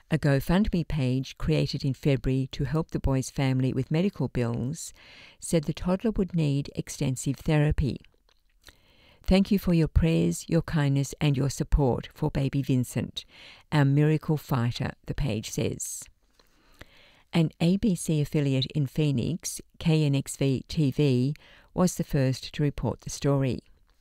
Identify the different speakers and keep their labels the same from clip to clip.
Speaker 1: A GoFundMe page created in February to help the boy's family with medical bills said the toddler would need extensive therapy. Thank you for your prayers, your kindness and your support for baby Vincent, our miracle fighter, the page says. An ABC affiliate in Phoenix, KNXV TV, was the first to report the story.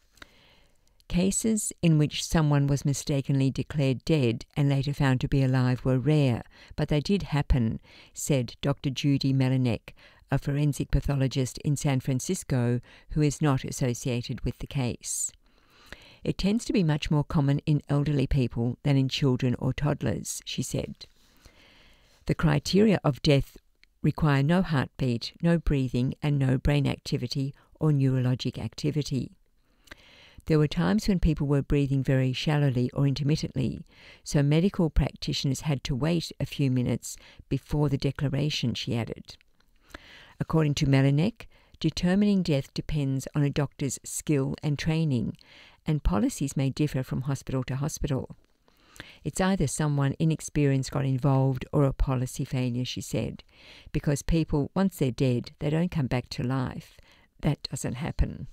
Speaker 1: Cases in which someone was mistakenly declared dead and later found to be alive were rare, but they did happen, said Dr. Judy Melinek, a forensic pathologist in San Francisco who is not associated with the case. It tends to be much more common in elderly people than in children or toddlers, she said. The criteria of death require no heartbeat, no breathing, and no brain activity or neurologic activity. There were times when people were breathing very shallowly or intermittently, so medical practitioners had to wait a few minutes before the declaration, she added. According to Melinek, determining death depends on a doctor's skill and training, and policies may differ from hospital to hospital. It's either someone inexperienced got involved or a policy failure, she said, because people, once they're dead, they don't come back to life. That doesn't happen.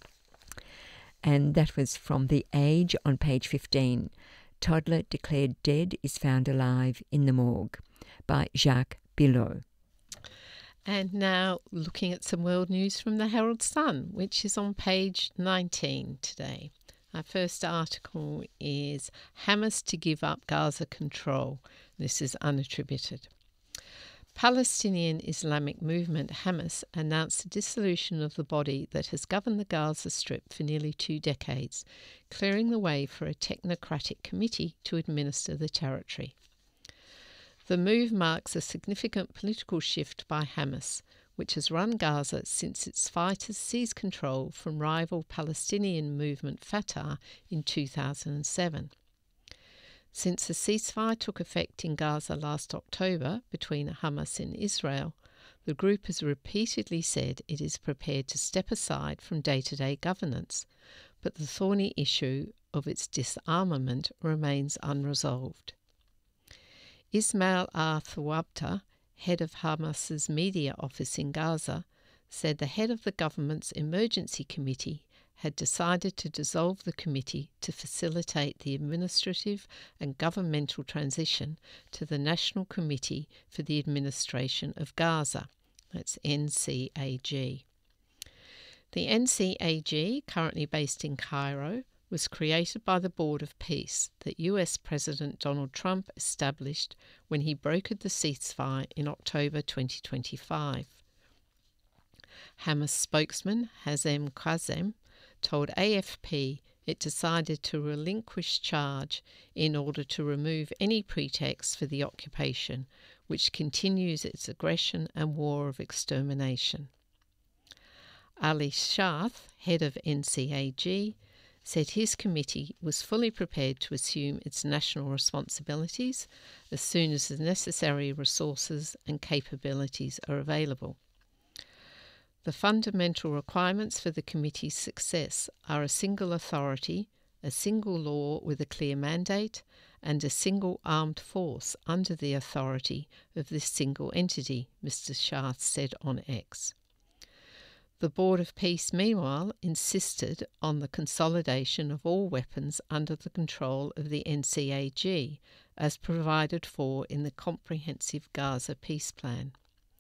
Speaker 1: And that was from The Age on page 15. Toddler declared dead is found alive in the morgue, by Jacques Billot.
Speaker 2: And now looking at some world news from the Herald Sun, which is on page 19 today. Our first article is Hamas to give up Gaza control. This is unattributed. Palestinian Islamic movement Hamas announced the dissolution of the body that has governed the Gaza Strip for nearly 2 decades, clearing the way for a technocratic committee to administer the territory. The move marks a significant political shift by Hamas, which has run Gaza since its fighters seized control from rival Palestinian movement Fatah in 2007. Since the ceasefire took effect in Gaza last October between Hamas and Israel, the group has repeatedly said it is prepared to step aside from day-to-day governance, but the thorny issue of its disarmament remains unresolved. Ismail Thawabta, head of Hamas's media office in Gaza, said the head of the government's emergency committee had decided to dissolve the committee to facilitate the administrative and governmental transition to the National Committee for the Administration of Gaza. That's NCAG. The NCAG, currently based in Cairo, was created by the Board of Peace that US President Donald Trump established when he brokered the ceasefire in October 2025. Hamas spokesman Hazem Qasem told AFP it decided to relinquish charge in order to remove any pretext for the occupation, which continues its aggression and war of extermination. Ali Sharth, head of NCAG, said his committee was fully prepared to assume its national responsibilities as soon as the necessary resources and capabilities are available. The fundamental requirements for the committee's success are a single authority, a single law with a clear mandate, and a single armed force under the authority of this single entity, Mr. Sharth said on X. The Board of Peace, meanwhile, insisted on the consolidation of all weapons under the control of the NCAG, as provided for in the Comprehensive Gaza Peace Plan.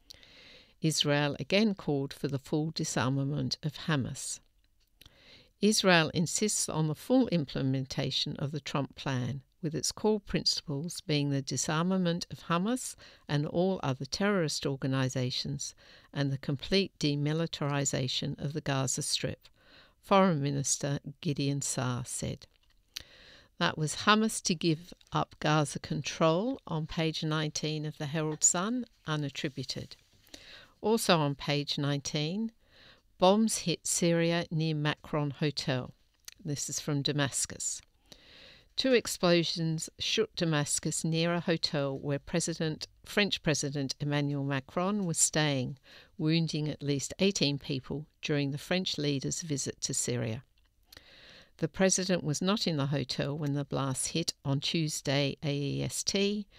Speaker 2: Israel again called for the full disarmament of Hamas. Israel insists on the full implementation of the Trump plan, with its core principles being the disarmament of Hamas and all other terrorist organizations and the complete demilitarization of the Gaza Strip, Foreign Minister Gideon Saar said. That was Hamas to give up Gaza control on page 19 of the Herald Sun, unattributed. Also on page 19, bombs hit Syria near Macron Hotel. This is from Damascus. 2 explosions shook Damascus near a hotel where French President Emmanuel Macron was staying, wounding at least 18 people during the French leader's visit to Syria. The president was not in the hotel when the blast hit on Tuesday AEST,